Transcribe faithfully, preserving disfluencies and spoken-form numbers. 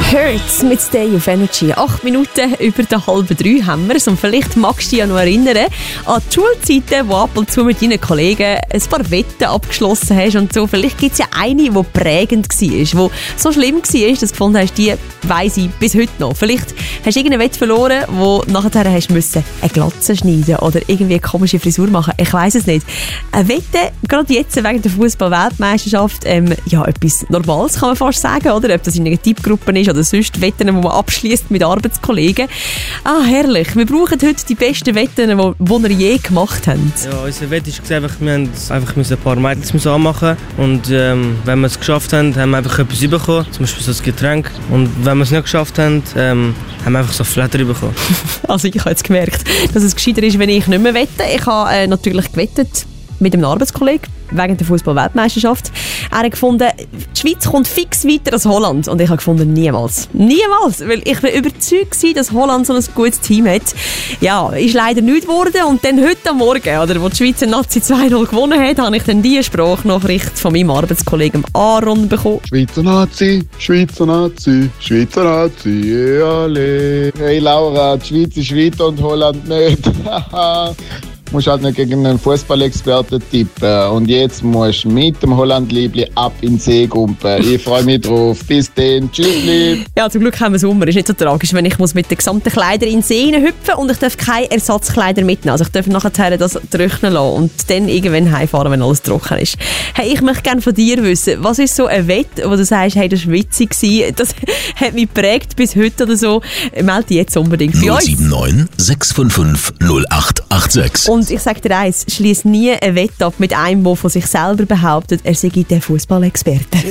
Hurts mit Stay of Energy. Acht Minuten über der halben drei haben wir es. Und vielleicht magst du dich ja noch erinnern an die Schulzeiten, wo ab und zu mit deinen Kollegen ein paar Wetten abgeschlossen hast und so. Vielleicht gibt es ja eine, die prägend war, die so schlimm war, dass du gefunden hast, die weiss ich bis heute noch. Vielleicht hast du irgendeine Wette verloren, wo nachher hast müssen eine Glatze schneiden oder irgendwie eine komische Frisur machen. Ich weiss es nicht. Eine Wette, gerade jetzt wegen der Fußball-Weltmeisterschaft, ähm, ja, etwas Normales kann man fast sagen, oder? Ob das in einer Typgruppe ist oder sonst Wetten, die man abschließt mit Arbeitskollegen. Ah, herrlich. Wir brauchen heute die besten Wetten, die wir je gemacht haben. Ja, unsere Wette war einfach, wir haben einfach ein paar Mädels anmachen und ähm, wenn wir es geschafft haben, haben wir einfach etwas bekommen, zum Beispiel so ein Getränk. Und wenn wir es nicht geschafft haben, ähm, haben wir einfach so Flatter bekommen. Also ich habe jetzt gemerkt, dass es gescheiter ist, wenn ich nicht mehr wette. Ich habe äh, natürlich gewettet mit einem Arbeitskollegen wegen der Fußball-Weltmeisterschaft. Er hat gefunden, die Schweiz kommt fix weiter als Holland. Und ich habe gefunden, niemals. Niemals! Weil ich war überzeugt, dass Holland so ein gutes Team hat. Ja, ist leider nicht geworden. Und dann heute am Morgen, oder, wo die Schweizer Nazi zwei null gewonnen hat, habe ich dann diese Sprachnachricht von meinem Arbeitskollegen Aaron bekommen. Schweizer Nazi, Schweizer Nazi, Schweizer Nazi, alle. Hey Laura, die Schweiz ist weiter und Holland nicht. Du musst halt nicht gegen einen Fußballexperten tippen. Und jetzt musst du mit dem Holland-Liebli ab in den See gumpen. Ich freue mich drauf. Bis dann. Tschüss. Ja, zum Glück haben wir Sommer. Ist nicht so tragisch, wenn ich muss mit den gesamten Kleidern in den See hüpfen und ich darf keine Ersatzkleider mitnehmen. Also ich darf nachher das trocknen lassen und dann irgendwann heimfahren, wenn alles trocken ist. Hey, ich möchte gerne von dir wissen, was ist so ein Wett, wo du sagst, hey, das war witzig, das hat mich geprägt bis heute oder so. Melde dich jetzt unbedingt bei uns. null sieben neun sechs fünf fünf null acht acht sechs. Und ich sage dir eins, schließ nie eine Wette ab mit einem, der von sich selber behauptet, er sei der Fußballexperte.